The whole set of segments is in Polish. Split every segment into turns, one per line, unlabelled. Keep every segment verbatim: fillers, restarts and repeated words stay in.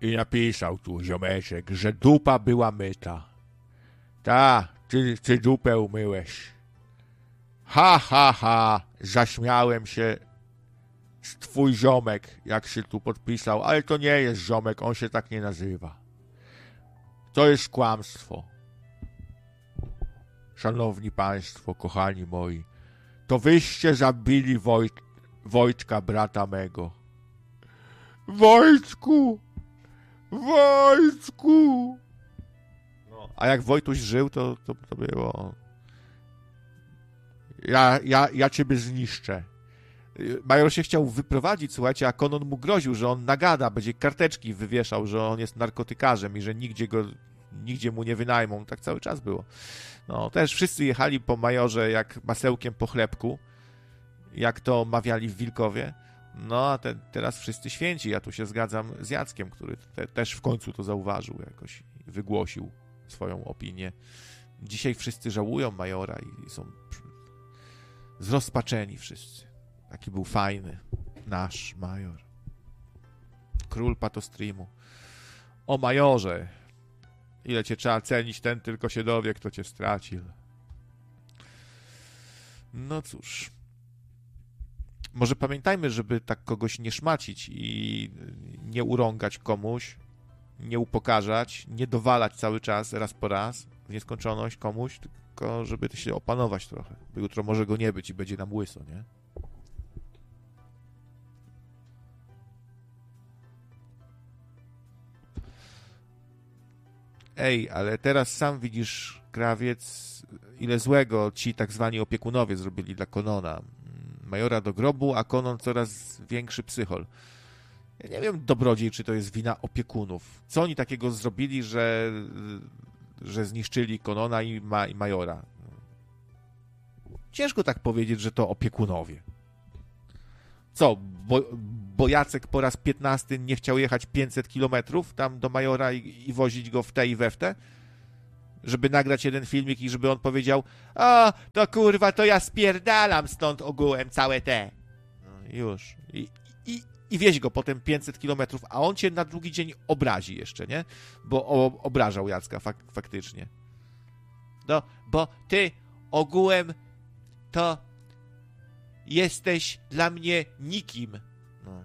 i napisał tu ziomeczek, że dupa była myta. Ta, ty, ty dupę umyłeś. Ha, ha, ha, zaśmiałem się. Twój ziomek, jak się tu podpisał, ale to nie jest ziomek, on się tak nie nazywa. To jest kłamstwo. Szanowni państwo, kochani moi, to wyście zabili Wojt, Wojtka, brata mego. Wojtku! Wojtku! No, a jak Wojtuś żył, to, to, to było... Ja, ja, ja ciebie zniszczę. Major się chciał wyprowadzić, słuchajcie, a Konon mu groził, że on nagada, będzie karteczki wywieszał, że on jest narkotykarzem i że nigdzie go, nigdzie mu nie wynajmą. Tak cały czas było. No, też wszyscy jechali po Majorze jak masełkiem po chlebku, jak to mawiali w Wilkowie. No, a te, teraz wszyscy święci. Ja tu się zgadzam z Jackiem, który te, też w końcu to zauważył jakoś, wygłosił swoją opinię. Dzisiaj wszyscy żałują Majora i są zrozpaczeni wszyscy. Taki był fajny, nasz Major. Król patostreamu. O Majorze, ile cię trzeba cenić, ten tylko się dowie, kto cię stracił. No cóż. Może pamiętajmy, żeby tak kogoś nie szmacić i nie urągać komuś, nie upokarzać, nie dowalać cały czas, raz po raz, w nieskończoność komuś, tylko żeby się opanować trochę, bo jutro może go nie być i będzie nam łyso, nie? Ej, ale teraz sam widzisz, Krawiec, ile złego ci tak zwani opiekunowie zrobili dla Konona. Majora do grobu, a Konon coraz większy psychol. Ja nie wiem, dobrodziej, czy to jest wina opiekunów. Co oni takiego zrobili, że, że zniszczyli Konona i, ma, i Majora? Ciężko tak powiedzieć, że to opiekunowie. Co, bo, bo Jacek po raz piętnasty nie chciał jechać pięćset kilometrów tam do Majora i, i wozić go w te i we w te? Żeby nagrać jeden filmik i żeby on powiedział: o, to kurwa, to ja spierdalam stąd ogółem całe te. No już. I, i, i wieź go potem pięćset kilometrów, a on cię na drugi dzień obrazi jeszcze, nie? Bo o, obrażał Jacka fak, faktycznie. No, bo ty ogółem to jesteś dla mnie nikim. No.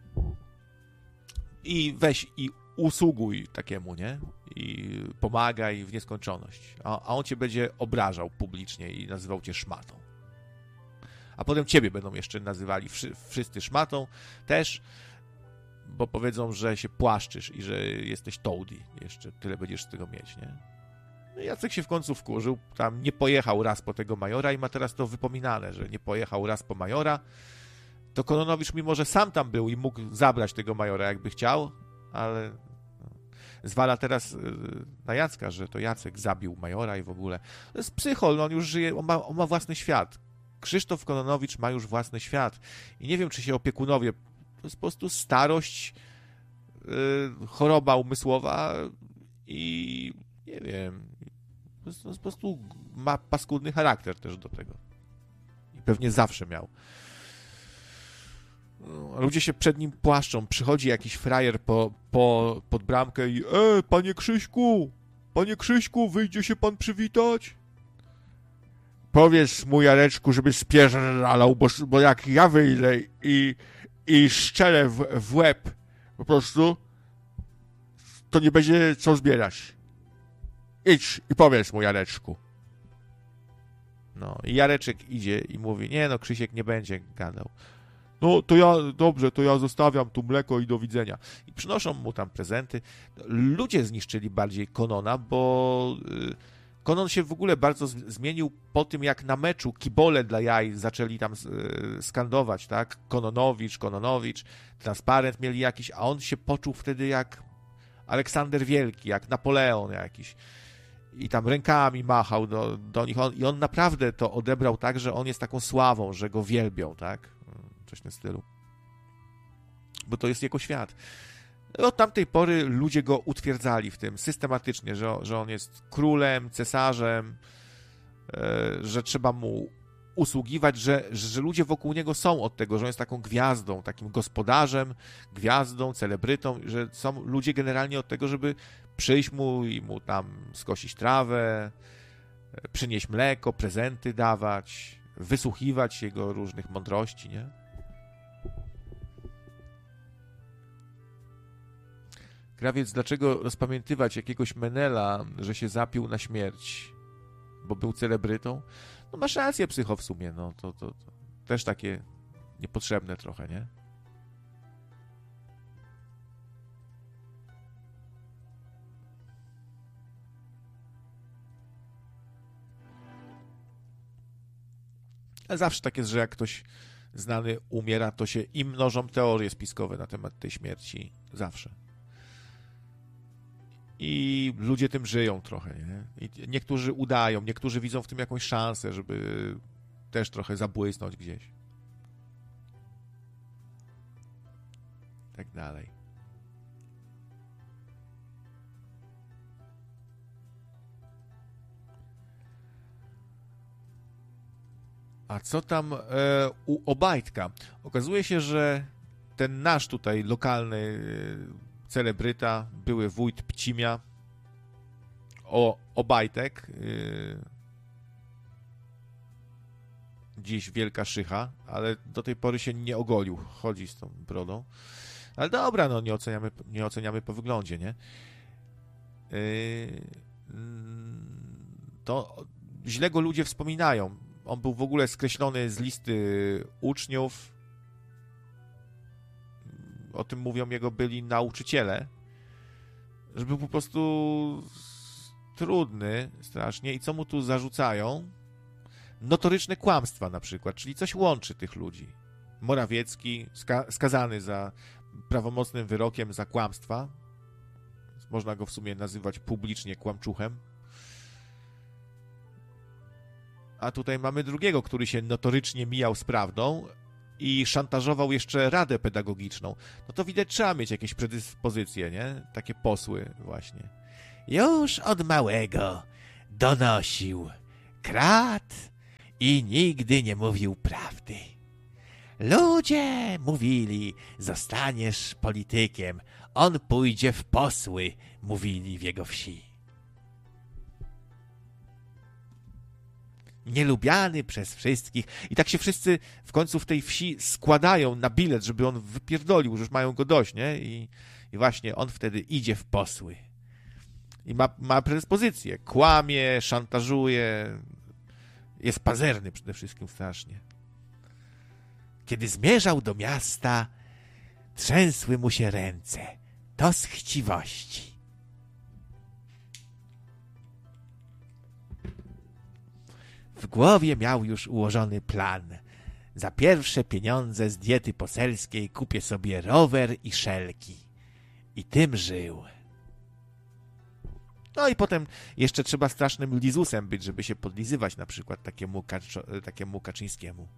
I weź i usługuj takiemu, nie? I pomagaj w nieskończoność. A, a on cię będzie obrażał publicznie i nazywał cię szmatą. A potem ciebie będą jeszcze nazywali wszy, wszyscy szmatą też, bo powiedzą, że się płaszczysz i że jesteś Toady. Jeszcze tyle będziesz z tego mieć, nie? No Jacek się w końcu wkurzył, tam nie pojechał raz po tego Majora i ma teraz to wypominane, że nie pojechał raz po Majora. To Kononowicz, mimo że sam tam był i mógł zabrać tego Majora, jakby chciał, ale zwala teraz na Jacka, że to Jacek zabił Majora i w ogóle. To jest psychol, no on już żyje, on ma, on ma własny świat. Krzysztof Kononowicz ma już własny świat. I nie wiem, czy się opiekunowie... To jest po prostu starość, yy, choroba umysłowa i nie wiem... To jest, to jest po prostu ma paskudny charakter też do tego. I pewnie zawsze miał. Ludzie się przed nim płaszczą. Przychodzi jakiś frajer po, po, pod bramkę i e, panie Krzyśku, panie Krzyśku, wyjdzie się pan przywitać? Powiedz mu, Jareczku, żeby spierdalał, bo, bo jak ja wyjdę i, i szczelę w, w łeb po prostu, to nie będzie co zbierać. Idź i powiedz mu, Jareczku. No i Jareczek idzie i mówi: nie no, Krzysiek nie będzie gadał. No to ja, dobrze, to ja zostawiam tu mleko i do widzenia. I przynoszą mu tam prezenty. Ludzie zniszczyli bardziej Konona, bo Konon się w ogóle bardzo zmienił po tym, jak na meczu kibole dla jaj zaczęli tam skandować, tak? Kononowicz, Kononowicz, transparent mieli jakiś, a on się poczuł wtedy jak Aleksander Wielki, jak Napoleon jakiś. I tam rękami machał do, do nich. On, I on naprawdę to odebrał tak, że on jest taką sławą, że go wielbią, tak? Coś w tym stylu. Bo to jest jego świat. Od tamtej pory ludzie go utwierdzali w tym systematycznie, że, że on jest królem, cesarzem, że trzeba mu usługiwać, że, że ludzie wokół niego są od tego, że on jest taką gwiazdą, takim gospodarzem, gwiazdą, celebrytą, że są ludzie generalnie od tego, żeby przyjść mu i mu tam skosić trawę, przynieść mleko, prezenty dawać, wysłuchiwać jego różnych mądrości, nie? Krawiec, dlaczego rozpamiętywać jakiegoś Menela, że się zapił na śmierć, bo był celebrytą? No masz rację, psycho, w sumie, no to, to, to też takie niepotrzebne trochę, nie? Ale zawsze tak jest, że jak ktoś znany umiera, to się im mnożą teorie spiskowe na temat tej śmierci. Zawsze. I ludzie tym żyją trochę, nie? I niektórzy udają, niektórzy widzą w tym jakąś szansę, żeby też trochę zabłysnąć gdzieś. Tak dalej. A co tam e, u Obajtka? Okazuje się, że ten nasz tutaj lokalny e, celebryta, były wójt Pcimia, o, Obajtek, yy, dziś wielka szycha, ale do tej pory się nie ogolił, chodzi z tą brodą. Ale dobra, no nie oceniamy, nie oceniamy po wyglądzie, nie? Yy, to źle go ludzie wspominają. On był w ogóle skreślony z listy uczniów. O tym mówią jego byli nauczyciele, że był po prostu trudny strasznie. I co mu tu zarzucają? Notoryczne kłamstwa na przykład, czyli coś łączy tych ludzi. Morawiecki, ska- skazany za prawomocnym wyrokiem za kłamstwa. Można go w sumie nazywać publicznie kłamczuchem. A tutaj mamy drugiego, który się notorycznie mijał z prawdą i szantażował jeszcze radę pedagogiczną. No to widać, trzeba mieć jakieś predyspozycje, nie? Takie posły właśnie. Już od małego donosił, kradł i nigdy nie mówił prawdy. Ludzie mówili, zostaniesz politykiem, on pójdzie w posły, mówili w jego wsi. Nielubiany przez wszystkich. I tak się wszyscy w końcu w tej wsi składają na bilet, żeby on wypierdolił, że już mają go dość, nie? I, i właśnie on wtedy idzie w posły. I ma, ma predyspozycję. Kłamie, szantażuje. Jest pazerny przede wszystkim strasznie. Kiedy zmierzał do miasta, trzęsły mu się ręce. To z chciwości. W głowie miał już ułożony plan. Za pierwsze pieniądze z diety poselskiej kupię sobie rower i szelki. I tym żył. No i potem jeszcze trzeba strasznym lizusem być, żeby się podlizywać na przykład takiemu, Kaczo- takiemu Kaczyńskiemu.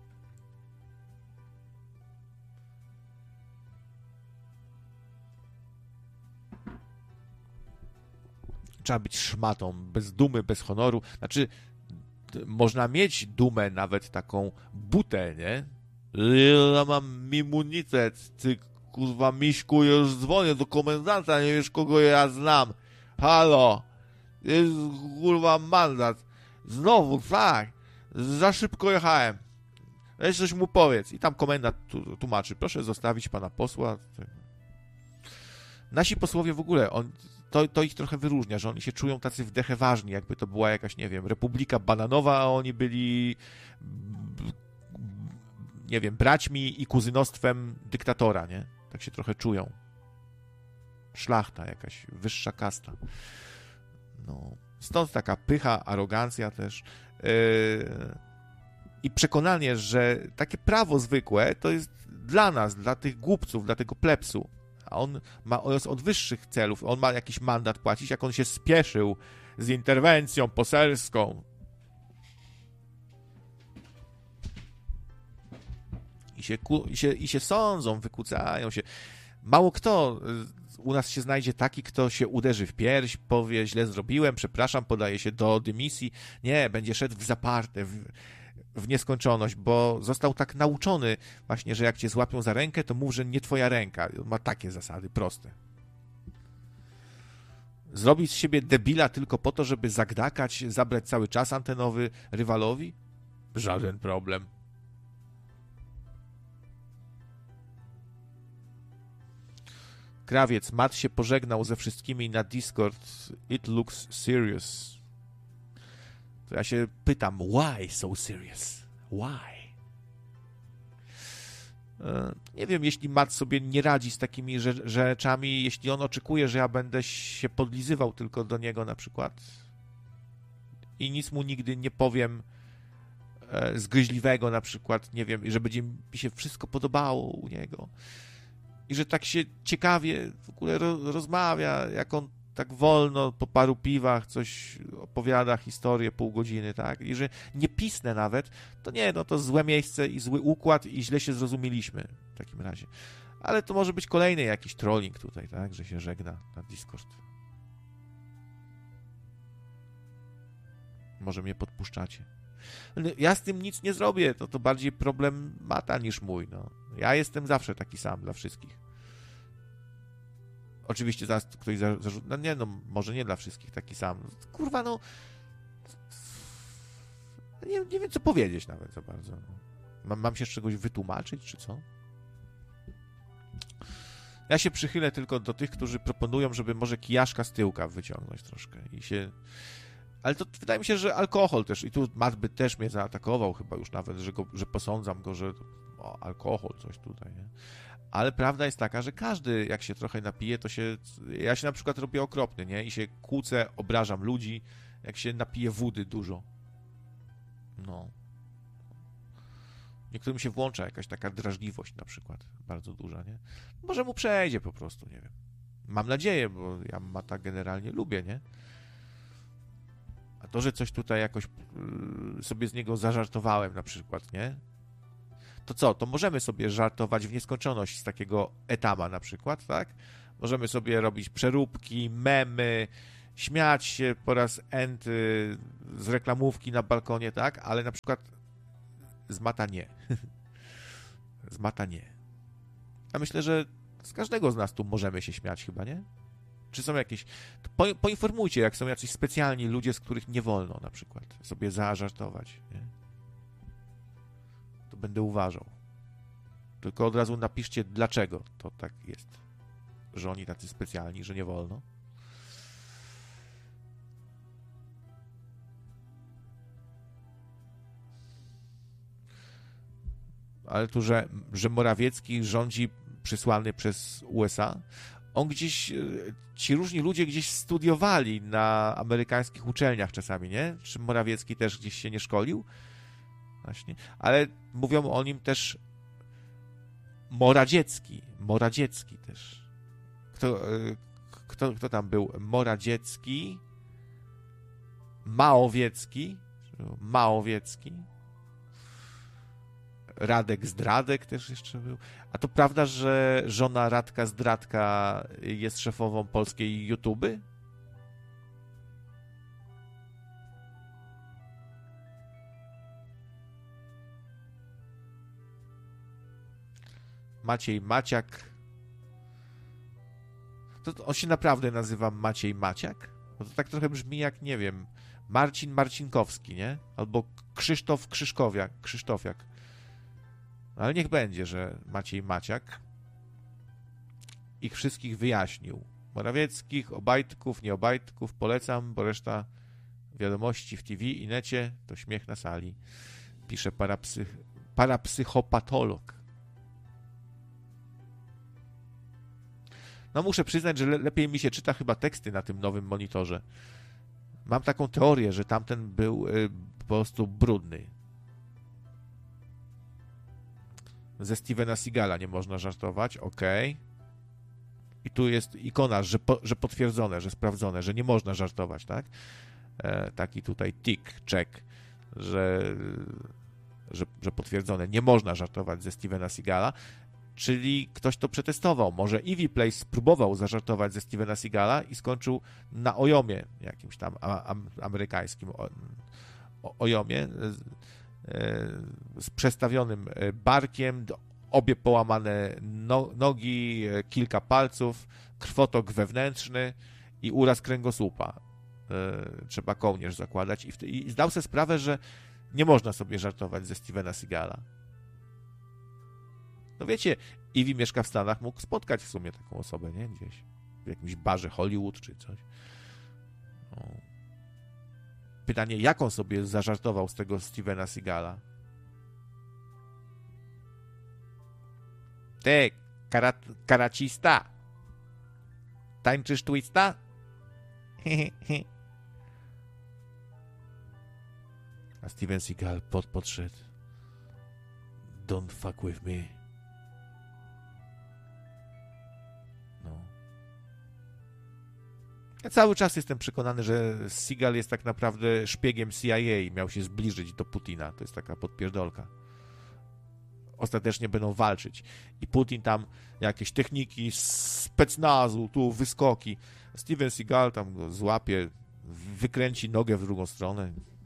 Trzeba być szmatą, bez dumy, bez honoru. Znaczy, można mieć dumę, nawet taką butę, nie? Ja mam immunitet, ty kurwa miśku, już dzwonię do komendanta, nie wiesz kogo ja znam. Halo, jest kurwa mandat. Znowu, tak, za szybko jechałem. Weź coś mu powiedz. I tam komendant tłumaczy, proszę zostawić pana posła. Nasi posłowie w ogóle, on, to, to ich trochę wyróżnia, że oni się czują tacy wdechę ważni, jakby to była jakaś, nie wiem, Republika Bananowa, a oni byli, nie wiem, braćmi i kuzynostwem dyktatora, nie? Tak się trochę czują. Szlachta jakaś, wyższa kasta. No. Stąd taka pycha, arogancja też. Yy... I przekonanie, że takie prawo zwykłe to jest dla nas, dla tych głupców, dla tego plebsu. A on ma on jest od wyższych celów. On ma jakiś mandat płacić, jak on się spieszył z interwencją poselską. I się, i się, i się sądzą, wykucają się. Mało kto u nas się znajdzie taki, kto się uderzy w pierś, powie, źle zrobiłem, przepraszam, podaje się do dymisji. Nie, będzie szedł w zaparte, w, w nieskończoność, bo został tak nauczony właśnie, że jak cię złapią za rękę, to mów, że nie twoja ręka. On ma takie zasady, proste. Zrobić z siebie debila tylko po to, żeby zagdakać, zabrać cały czas antenowy rywalowi? Żaden problem. Krawiec, Matt się pożegnał ze wszystkimi na Discord. It looks serious. To ja się pytam, why so serious? Why? Nie wiem, jeśli Matt sobie nie radzi z takimi rzeczami, jeśli on oczekuje, że ja będę się podlizywał tylko do niego na przykład i nic mu nigdy nie powiem zgryźliwego na przykład, nie wiem, że będzie mi się wszystko podobało u niego i że tak się ciekawie w ogóle rozmawia, jak on tak wolno po paru piwach coś opowiada, historię, pół godziny, tak? I że nie pisnę nawet, to nie, no to złe miejsce i zły układ i źle się zrozumieliśmy w takim razie. Ale to może być kolejny jakiś trolling tutaj, tak? Że się żegna na Discord. Może mnie podpuszczacie. Ja z tym nic nie zrobię, to to bardziej problem Mata niż mój, no. Ja jestem zawsze taki sam dla wszystkich. Oczywiście zaraz ktoś zarzuci, no nie, no może nie dla wszystkich taki sam. Kurwa, no nie, nie wiem, co powiedzieć nawet za bardzo. Mam, mam się z czegoś wytłumaczyć, czy co? Ja się przychylę tylko do tych, którzy proponują, żeby może kijaszka z tyłka wyciągnąć troszkę i się... Ale to wydaje mi się, że alkohol też, i tu Matt by też mnie zaatakował chyba już nawet, że, go, że posądzam go, że o, alkohol, coś tutaj, nie? Ale prawda jest taka, że każdy, jak się trochę napije, to się... Ja się na przykład robię okropny, nie? I się kłócę, obrażam ludzi, jak się napije wody dużo. No. Niektórym się włącza jakaś taka drażliwość na przykład, bardzo duża, nie? Może mu przejdzie po prostu, nie wiem. Mam nadzieję, bo ja Mata generalnie lubię, nie? A to, że coś tutaj jakoś yy, sobie z niego zażartowałem na przykład, nie? To co? To możemy sobie żartować w nieskończoność z takiego etama na przykład, tak? Możemy sobie robić przeróbki, memy, śmiać się po raz enty z reklamówki na balkonie, tak? Ale na przykład z Mata nie. Z Mata nie. Ja myślę, że z każdego z nas tu możemy się śmiać chyba, nie? Czy są jakieś... Po, poinformujcie, jak są jacyś specjalni ludzie, z których nie wolno na przykład sobie zażartować, nie? To będę uważał. Tylko od razu napiszcie, dlaczego to tak jest. Że oni tacy specjalni, że nie wolno. Ale tu, że, że Morawiecki rządzi przysłany przez U S A, on gdzieś, ci różni ludzie gdzieś studiowali na amerykańskich uczelniach czasami, nie? Czy Morawiecki też gdzieś się nie szkolił? Właśnie. Ale mówią o nim też Moradziecki. Moradziecki też. Kto, kto, kto tam był? Moradziecki, Małowiecki, Małowiecki, Radek Zdradek też jeszcze był. A to prawda, że żona Radka Zdradka jest szefową polskiej YouTube? Maciej Maciak. To, to on się naprawdę nazywa Maciej Maciak? Bo to tak trochę brzmi jak, nie wiem, Marcin Marcinkowski, nie? Albo Krzysztof Krzyszkowiak, Krzysztofiak. Ale niech będzie, że Maciej Maciak ich wszystkich wyjaśnił. Morawieckich, Obajtków, nie Obajtków, polecam, bo reszta wiadomości w T V i necie to śmiech na sali. Pisze parapsych, parapsychopatolog. No muszę przyznać, że le- lepiej mi się czyta chyba teksty na tym nowym monitorze. Mam taką teorię, że tamten był y, po prostu brudny. Ze Stevena Seagala nie można żartować, okej. Okay. I tu jest ikona, że, po, że potwierdzone, że sprawdzone, że nie można żartować, tak? E, taki tutaj tick, check, że, że, że potwierdzone. Nie można żartować ze Stevena Seagala, czyli ktoś to przetestował. Może Ivy Place spróbował zażartować ze Stevena Seagala i skończył na ojomie jakimś tam a, a, amerykańskim o, o, ojomie z przestawionym barkiem, obie połamane no, nogi, kilka palców, krwotok wewnętrzny i uraz kręgosłupa. Trzeba kołnierz zakładać. I, w, i zdał sobie sprawę, że nie można sobie żartować ze Stevena Seagala. No wiecie, Ivy mieszka w Stanach, mógł spotkać w sumie taką osobę, nie? Gdzieś w jakimś barze Hollywood czy coś. No. Pytanie, jak on sobie zażartował z tego Stevena Seagala? Ty, karat, karacista! Tańczysz twista? A Steven Seagal pod, podszedł. Don't fuck with me. No. Ja cały czas jestem przekonany, że Seagal jest tak naprawdę szpiegiem C I A i miał się zbliżyć do Putina. To jest taka podpierdolka. Ostatecznie będą walczyć. I Putin tam jakieś techniki specnazu, tu wyskoki. Steven Seagal tam go złapie, wykręci nogę w drugą stronę.